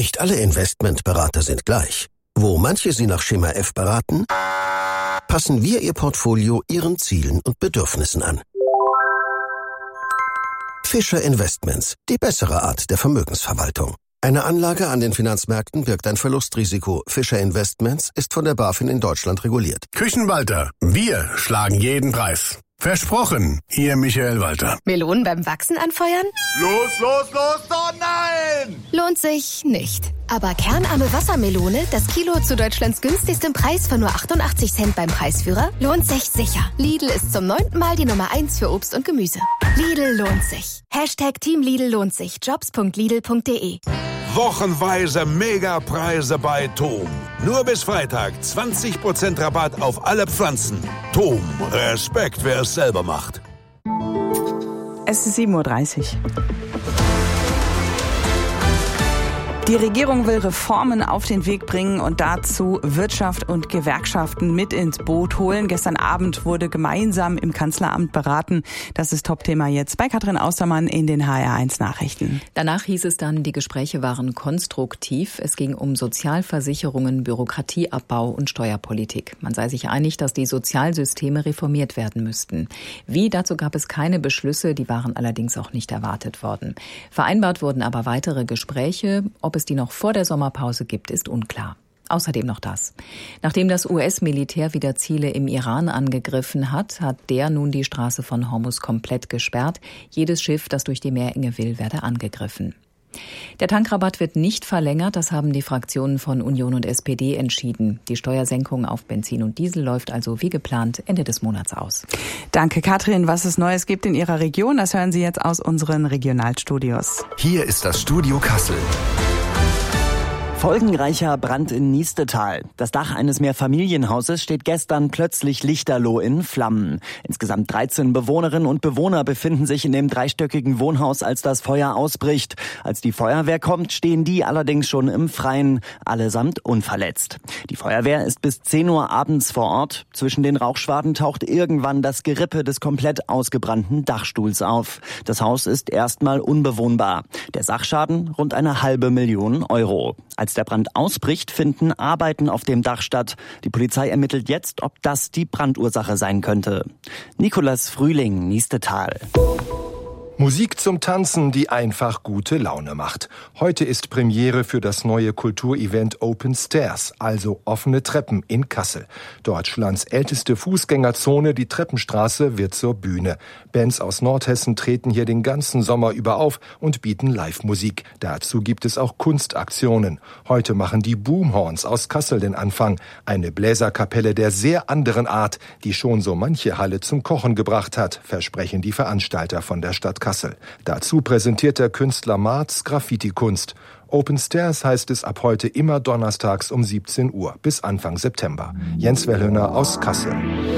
Nicht alle Investmentberater sind gleich. Wo manche Sie nach Schema F beraten, passen wir Ihr Portfolio Ihren Zielen und Bedürfnissen an. Fischer Investments, die bessere Art der Vermögensverwaltung. Eine Anlage an den Finanzmärkten birgt ein Verlustrisiko. Fischer Investments ist von der BaFin in Deutschland reguliert. Küchenwalter, wir schlagen jeden Preis. Versprochen, Ihr Michael Walter. Melonen beim Wachsen anfeuern? Los, oh nein! Lohnt sich nicht. Aber kernarme Wassermelone, das Kilo zu Deutschlands günstigstem Preis von nur 88 Cent beim Preisführer, lohnt sich sicher. Lidl ist zum 9. Mal die Nummer 1 für Obst und Gemüse. Lidl lohnt sich. #Team Lidl lohnt sich. Jobs.lidl.de. Wochenweise Megapreise bei TOM. Nur bis Freitag 20% Rabatt auf alle Pflanzen. TOM, Respekt, wer es selber macht. Es ist 7:30 Uhr. Die Regierung will Reformen auf den Weg bringen und dazu Wirtschaft und Gewerkschaften mit ins Boot holen. Gestern Abend wurde gemeinsam im Kanzleramt beraten. Das ist Topthema jetzt bei Katrin Austermann in den HR1 Nachrichten. Danach hieß es dann, die Gespräche waren konstruktiv. Es ging um Sozialversicherungen, Bürokratieabbau und Steuerpolitik. Man sei sich einig, dass die Sozialsysteme reformiert werden müssten. Wie, dazu gab es keine Beschlüsse, die waren allerdings auch nicht erwartet worden. Vereinbart wurden aber weitere Gespräche. Ob es die noch vor der Sommerpause gibt, ist unklar. Außerdem noch das. Nachdem das US-Militär wieder Ziele im Iran angegriffen hat, hat der nun die Straße von Hormuz komplett gesperrt. Jedes Schiff, das durch die Meerenge will, werde angegriffen. Der Tankrabatt wird nicht verlängert, das haben die Fraktionen von Union und SPD entschieden. Die Steuersenkung auf Benzin und Diesel läuft also wie geplant Ende des Monats aus. Danke, Katrin. Was es Neues gibt in Ihrer Region, das hören Sie jetzt aus unseren Regionalstudios. Hier ist das Studio Kassel. Folgenreicher Brand in Niestetal. Das Dach eines Mehrfamilienhauses steht gestern plötzlich lichterloh in Flammen. Insgesamt 13 Bewohnerinnen und Bewohner befinden sich in dem dreistöckigen Wohnhaus, als das Feuer ausbricht. Als die Feuerwehr kommt, stehen die allerdings schon im Freien, allesamt unverletzt. Die Feuerwehr ist bis 10 Uhr abends vor Ort. Zwischen den Rauchschwaden taucht irgendwann das Gerippe des komplett ausgebrannten Dachstuhls auf. Das Haus ist erstmal unbewohnbar. Der Sachschaden rund 500.000 Euro. Als der Brand ausbricht, finden Arbeiten auf dem Dach statt. Die Polizei ermittelt jetzt, ob das die Brandursache sein könnte. Nicolas Frühling, Niestetal. Musik zum Tanzen, die einfach gute Laune macht. Heute ist Premiere für das neue Kulturevent Open Stairs, also offene Treppen in Kassel. Deutschlands älteste Fußgängerzone, die Treppenstraße, wird zur Bühne. Bands aus Nordhessen treten hier den ganzen Sommer über auf und bieten Live-Musik. Dazu gibt es auch Kunstaktionen. Heute machen die Boomhorns aus Kassel den Anfang. Eine Bläserkapelle der sehr anderen Art, die schon so manche Halle zum Kochen gebracht hat, versprechen die Veranstalter von der Stadt Kassel. Dazu präsentiert der Künstler Marz Graffiti-Kunst. Open Stairs heißt es ab heute immer donnerstags um 17 Uhr bis Anfang September. Jens Wellhöner aus Kassel.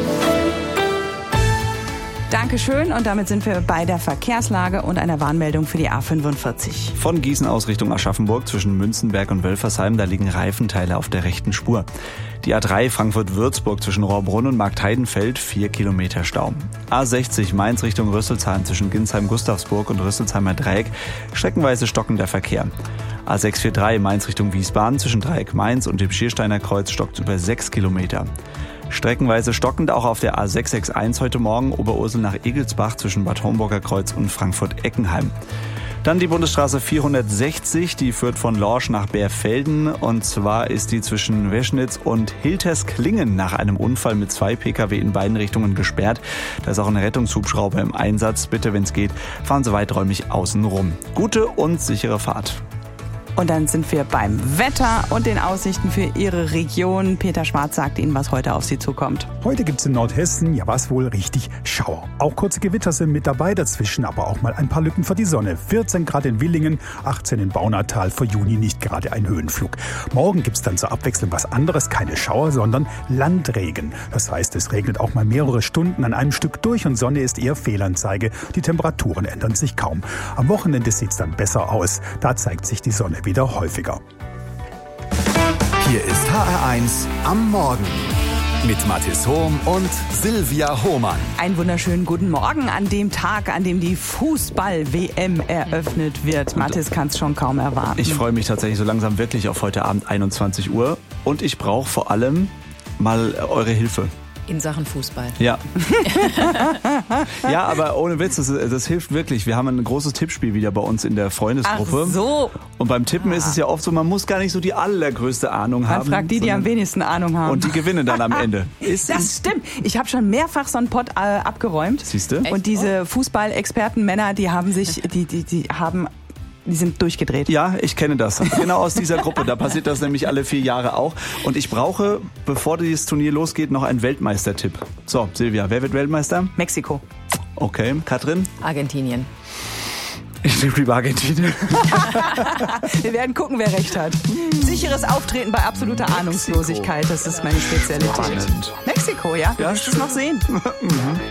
Dankeschön und damit sind wir bei der Verkehrslage und einer Warnmeldung für die A45. Von Gießen aus Richtung Aschaffenburg zwischen Münzenberg und Wölfersheim, da liegen Reifenteile auf der rechten Spur. Die A3 Frankfurt-Würzburg zwischen Rohrbrunn und Marktheidenfeld 4 Kilometer Stau. A60 Mainz Richtung Rüsselsheim zwischen Ginsheim-Gustavsburg und Rüsselsheimer Dreieck, streckenweise stockender Verkehr. A643 Mainz Richtung Wiesbaden zwischen Dreieck Mainz und dem Schiersteiner Kreuz stockt über 6 Kilometer. Streckenweise stockend auch auf der A661 heute Morgen Oberursel nach Egelsbach zwischen Bad Homburger Kreuz und Frankfurt-Eckenheim. Dann die Bundesstraße 460, die führt von Lorsch nach Bärfelden und zwar ist die zwischen Weschnitz und Hiltersklingen nach einem Unfall mit 2 Pkw in beiden Richtungen gesperrt. Da ist auch ein Rettungshubschrauber im Einsatz. Bitte, wenn es geht, fahren Sie weiträumig außen rum. Gute und sichere Fahrt. Und dann sind wir beim Wetter und den Aussichten für Ihre Region. Peter Schwarz sagt Ihnen, was heute auf Sie zukommt. Heute gibt's in Nordhessen, ja was wohl, richtig Schauer. Auch kurze Gewitter sind mit dabei, dazwischen aber auch mal ein paar Lücken für die Sonne. 14 Grad in Willingen, 18 in Baunatal, für Juni nicht gerade ein Höhenflug. Morgen gibt's dann zur Abwechslung was anderes, keine Schauer, sondern Landregen. Das heißt, es regnet auch mal mehrere Stunden an einem Stück durch und Sonne ist eher Fehlanzeige. Die Temperaturen ändern sich kaum. Am Wochenende sieht's dann besser aus. Da zeigt sich die Sonne wieder häufiger. Hier ist HR1 am Morgen. mit Mathis Hohm und Silvia Hohmann. Einen wunderschönen guten Morgen an dem Tag, an dem die Fußball-WM eröffnet wird. Mathis kann es schon kaum erwarten. Ich freue mich tatsächlich so langsam wirklich auf heute Abend 21 Uhr. Und ich brauche vor allem mal eure Hilfe. In Sachen Fußball. Ja. Ja, aber ohne Witz, das hilft wirklich. Wir haben ein großes Tippspiel wieder bei uns in der Freundesgruppe. Ach so. Und beim Tippen ist es ja oft so, man muss gar nicht so die allergrößte Ahnung haben. Man fragt die am wenigsten Ahnung haben. Und die gewinnen dann am Ende. Das stimmt. Ich habe schon mehrfach so einen Pott abgeräumt. Siehst du? Und diese Fußballexperten-Männer, die haben sich, die sind durchgedreht. Ja, ich kenne das. Genau aus dieser Gruppe. Da passiert das nämlich alle 4 Jahre auch. Und ich brauche, bevor dieses Turnier losgeht, noch einen Weltmeistertipp. So, Silvia, wer wird Weltmeister? Mexiko. Okay, Katrin? Argentinien. Ich nehme lieber Argentinien. Wir werden gucken, wer recht hat. Sicheres Auftreten bei absoluter Ahnungslosigkeit, das ist meine Spezialität. Spannend. Mexiko, ja? Ja, willst du es noch sehen?